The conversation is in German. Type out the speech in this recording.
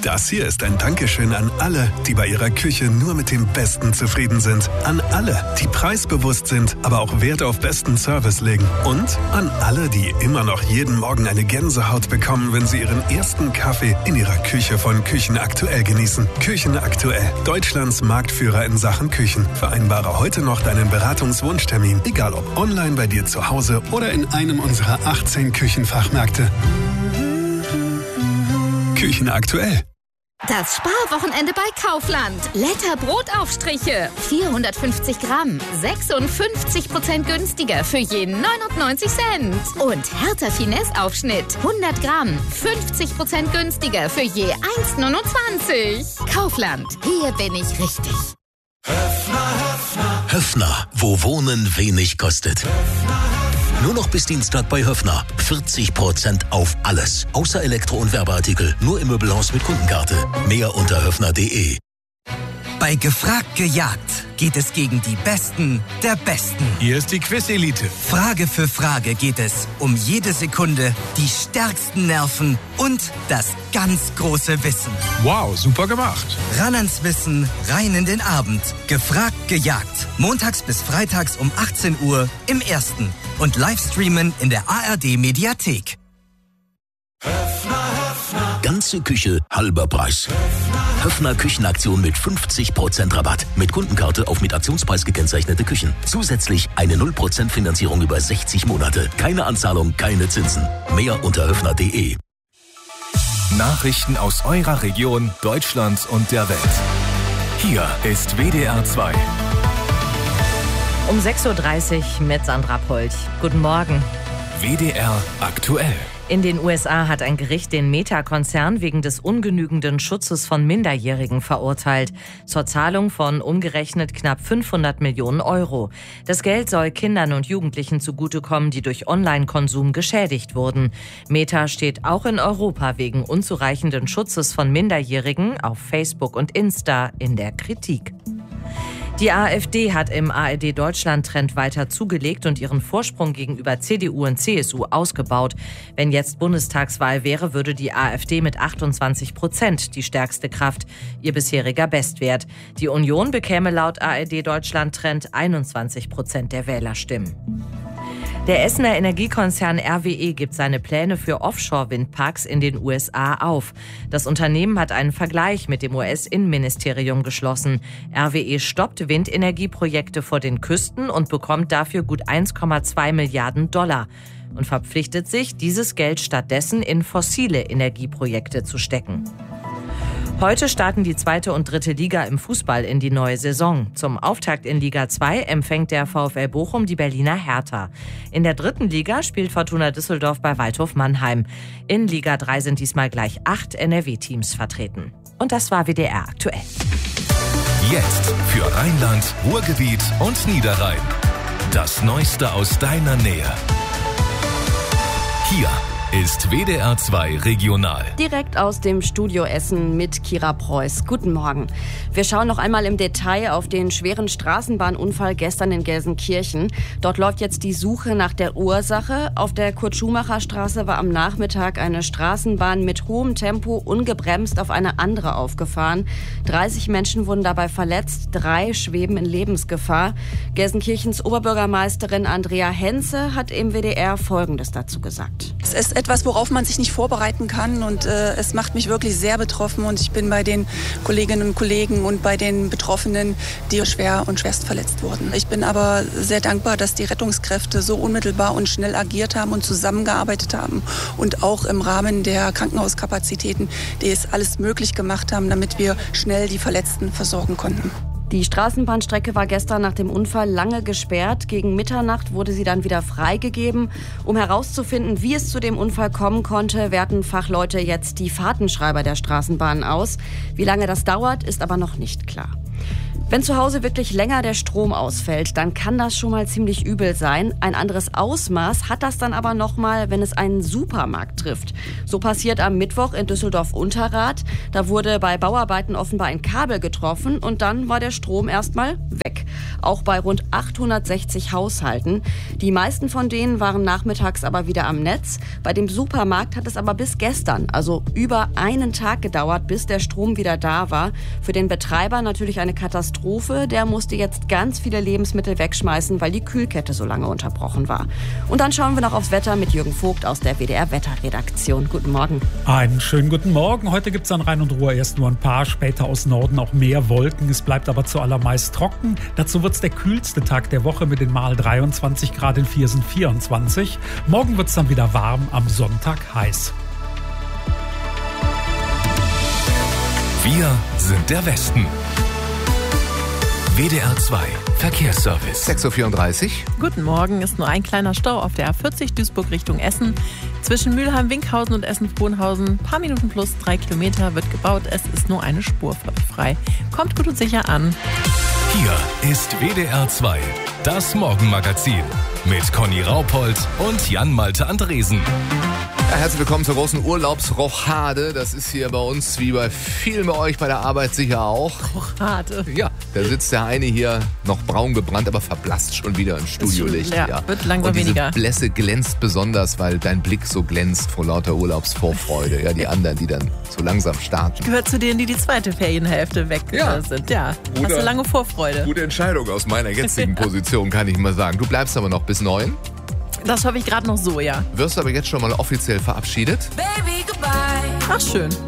Das hier ist ein Dankeschön an alle, die bei ihrer Küche nur mit dem Besten zufrieden sind. An alle, die preisbewusst sind, aber auch Wert auf besten Service legen. Und an alle, die immer noch jeden Morgen eine Gänsehaut bekommen, wenn sie ihren ersten Kaffee in ihrer Küche von Küchen Aktuell genießen. Küchen Aktuell, Deutschlands Marktführer in Sachen Küchen. Vereinbare heute noch deinen Beratungswunschtermin, egal ob online bei dir zu Hause oder in einem unserer 18 Küchenfachmärkte. Küchen Aktuell. Das Sparwochenende bei Kaufland. Letter Brotaufstriche. 450 Gramm. 56% günstiger für je 99 Cent. Und Hertha Finesse Aufschnitt. 100 Gramm. 50% günstiger für je 1,29. Kaufland. Hier bin ich richtig. Höffner, wo Wohnen wenig kostet. Nur noch bis Dienstag bei Höffner. 40% auf alles. Außer Elektro- und Werbeartikel. Nur im Möbelhaus mit Kundenkarte. Mehr unter höffner.de. Bei Gefragt gejagt geht es gegen die Besten der Besten. Hier ist die Quiz-Elite. Frage für Frage geht es um jede Sekunde, die stärksten Nerven und das ganz große Wissen. Wow, super gemacht. Ran ans Wissen, rein in den Abend. Gefragt gejagt. Montags bis freitags um 18 Uhr im Ersten. Und Livestreamen in der ARD-Mediathek. Ganze Küche, halber Preis. Höffner Küchenaktion mit 50% Rabatt. Mit Kundenkarte auf mit Aktionspreis gekennzeichnete Küchen. Zusätzlich eine 0% Finanzierung über 60 Monate. Keine Anzahlung, keine Zinsen. Mehr unter höffner.de. Nachrichten aus eurer Region, Deutschlands und der Welt. Hier ist WDR 2. Um 6.30 Uhr mit Sandra Polt. Guten Morgen. WDR aktuell. In den USA hat ein Gericht den Meta-Konzern wegen des ungenügenden Schutzes von Minderjährigen verurteilt. Zur Zahlung von umgerechnet knapp 500 Millionen Euro. Das Geld soll Kindern und Jugendlichen zugutekommen, die durch Online-Konsum geschädigt wurden. Meta steht auch in Europa wegen unzureichenden Schutzes von Minderjährigen auf Facebook und Insta in der Kritik. Die AfD hat im ARD-Deutschland-Trend weiter zugelegt und ihren Vorsprung gegenüber CDU und CSU ausgebaut. Wenn jetzt Bundestagswahl wäre, würde die AfD mit 28% die stärkste Kraft, ihr bisheriger Bestwert. Die Union bekäme laut ARD-Deutschland-Trend 21% der Wählerstimmen. Der Essener Energiekonzern RWE gibt seine Pläne für Offshore-Windparks in den USA auf. Das Unternehmen hat einen Vergleich mit dem US-Innenministerium geschlossen. RWE stoppt Windenergieprojekte vor den Küsten und bekommt dafür gut 1,2 Milliarden Dollar und verpflichtet sich, dieses Geld stattdessen in fossile Energieprojekte zu stecken. Heute starten die 2. und 3. Liga im Fußball in die neue Saison. Zum Auftakt in Liga 2 empfängt der VfL Bochum die Berliner Hertha. In der 3. Liga spielt Fortuna Düsseldorf bei Waldhof Mannheim. In Liga 3 sind diesmal gleich 8 NRW-Teams vertreten. Und das war WDR aktuell. Jetzt für Rheinland, Ruhrgebiet und Niederrhein. Das Neueste aus deiner Nähe. Hier ist WDR 2 Regional. Direkt aus dem Studio Essen mit Kira Preuß. Guten Morgen. Wir schauen noch einmal im Detail auf den schweren Straßenbahnunfall gestern in Gelsenkirchen. Dort läuft jetzt die Suche nach der Ursache. Auf der Kurt-Schumacher-Straße war am Nachmittag eine Straßenbahn mit hohem Tempo ungebremst auf eine andere aufgefahren. 30 Menschen wurden dabei verletzt, 3 schweben in Lebensgefahr. Gelsenkirchens Oberbürgermeisterin Andrea Henze hat im WDR Folgendes dazu gesagt. Es ist etwas, worauf man sich nicht vorbereiten kann und es macht mich wirklich sehr betroffen und ich bin bei den Kolleginnen und Kollegen und bei den Betroffenen, die schwer und schwerst verletzt wurden. Ich bin aber sehr dankbar, dass die Rettungskräfte so unmittelbar und schnell agiert haben und zusammengearbeitet haben und auch im Rahmen der Krankenhauskapazitäten, die es alles möglich gemacht haben, damit wir schnell die Verletzten versorgen konnten. Die Straßenbahnstrecke war gestern nach dem Unfall lange gesperrt. Gegen Mitternacht wurde sie dann wieder freigegeben. Um herauszufinden, wie es zu dem Unfall kommen konnte, werten Fachleute jetzt die Fahrtenschreiber der Straßenbahn aus. Wie lange das dauert, ist aber noch nicht klar. Wenn zu Hause wirklich länger der Strom ausfällt, dann kann das schon mal ziemlich übel sein. Ein anderes Ausmaß hat das dann aber nochmal, wenn es einen Supermarkt trifft. So passiert am Mittwoch in Düsseldorf-Unterrath. Da wurde bei Bauarbeiten offenbar ein Kabel getroffen und dann war der Strom erstmal weg. Auch bei rund 860 Haushalten. Die meisten von denen waren nachmittags aber wieder am Netz. Bei dem Supermarkt hat es aber bis gestern, also über einen Tag gedauert, bis der Strom wieder da war. Für den Betreiber natürlich eine Katastrophe. Der musste jetzt ganz viele Lebensmittel wegschmeißen, weil die Kühlkette so lange unterbrochen war. Und dann schauen wir noch aufs Wetter mit Jürgen Vogt aus der WDR-Wetterredaktion. Guten Morgen. Einen schönen guten Morgen. Heute gibt es an Rhein und Ruhr erst nur ein paar, später aus Norden auch mehr Wolken. Es bleibt aber zuallermeist trocken. Dazu wird es der kühlste Tag der Woche mit den mal 23 Grad, in Viersen 24. Morgen wird es dann wieder warm, am Sonntag heiß. Wir sind der Westen. WDR 2 Verkehrsservice. 6.34 Uhr. Guten Morgen, ist nur ein kleiner Stau auf der A40 Duisburg Richtung Essen. Zwischen Mülheim-Winkhausen und Essen-Frohnhausen, paar Minuten plus 3 Kilometer, wird gebaut. Es ist nur eine Spur für euch frei. Kommt gut und sicher an. Hier ist WDR 2, das Morgenmagazin mit Conny Raupold und Jan-Malte Andresen. Ja, herzlich willkommen zur großen Urlaubsrochade. Das ist hier bei uns, wie bei vielen bei euch bei der Arbeit sicher auch. Rochade. Ja, da sitzt der eine hier noch braun gebrannt, aber verblasst schon wieder im Studiolicht. Ja, wird langsam und diese weniger. Blässe glänzt besonders, weil dein Blick so glänzt vor lauter Urlaubsvorfreude. Ja, die anderen, die dann so langsam starten. Gehört zu denen, die zweite Ferienhälfte weg sind. Ja, hast du lange Vorfreude. Gute Entscheidung aus meiner jetzigen Position, kann ich mal sagen. Du bleibst aber noch bis 9. Das hoffe ich gerade noch so, ja. Wirst aber jetzt schon mal offiziell verabschiedet. Baby, goodbye. Ach, schön.